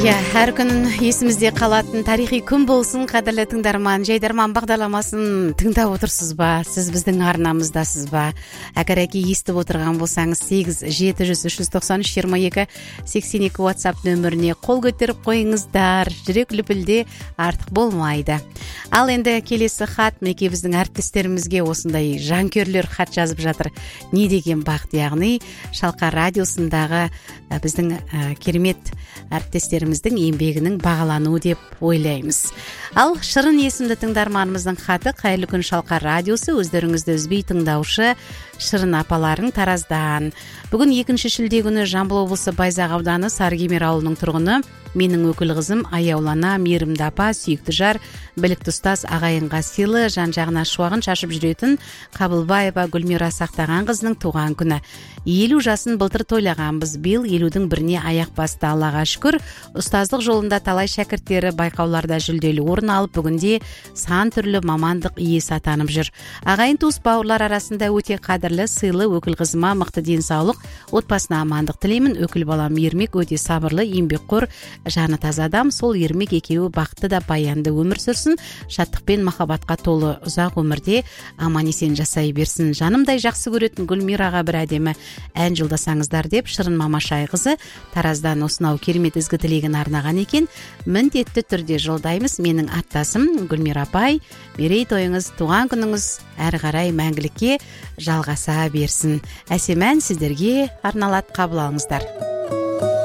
Әр күн есімізде қалатын тарихи күн болсын, қадірлі тыңдарман. Жайдарман бағдарламасын тыңдап отырсыз ба? Сіз біздің арнамыздасыз ба? Әгер естіп отырған болсаңыз 8-700-393-22-82 WhatsApp нөміріне қол көтеріп қойыңыздар. Жүрек лүпілде артық болмайды. Ал енді келесі хат, мінекей біздің әріптестерімізге осындай жанкүйерлер хат жазып жатыр. Не деген бақыт, яғни Шалқар радиосындағы біздің керемет әріптестеріміздің еңбегінің бағалануы деп ойлаймыз. Ал Шырын есімді тыңдарманымыздың хаты: қайырлы күн Шалқар радиосы, өздеріңізді үзбей тыңдаушы Шырын апаларың Тараздан. Бүгін 2 шілде күні Жамбыл облысы Байзақ ауданы Сарыкемер ауылының тұрғыны менің өкіл қызым аяулана, мейірімді апа, сүйікті жар, білікті ұстаз, ағайынға сыйлы, жан-жағына шуағын шашып жүретін Қабылбаева Гүлмира Сақтаған қызының туған күні. 50 жасын былтыр тойлағанбыз. Биыл 50-дің біріне аяқ басты, Аллаға шүкір. Ұстаздық жолында талай шәкірттері байқауларда жүлделі орын алып, бүгінде сан түрлі мамандық иесі атанып жүр. Ағайын туыс бауырлар арасында өте қадірлі, сыйлы өкіл қызыма мықты денсаулық, отбасына амандық тілеймін. Өкіл балам Ермек өте сабырлы, еңбекқор, жаны таза адам. Сол Ермек екеуі бақытты да баянды өмір сүрсін, шаттық пен махаббатқа толы ұзақ өмірде аман есен жасай берсін. Жанымдай жақсы көретін Гүлмираға бір әдемі ән жолдасаңыздар деп Шырын Мамашай қызы Тараздан осынау керемет ізгі тілегін арнаған екен. Міндетті түрде жолдаймыз. Менің аттасым Гүлмира апай, мерейтойыңыз, туған күніңіз әрі қарай мәңгілікке жалғаса берсін. Әсем ән сіздерге арналады, қабыл алыңыздар.